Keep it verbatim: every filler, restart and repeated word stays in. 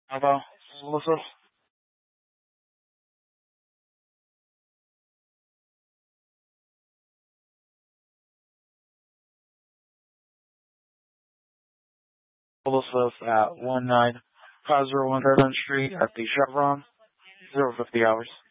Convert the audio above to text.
Hello, Melissa. Melissa at one nine five zero one Third Street at the Chevron, zero fifty hours.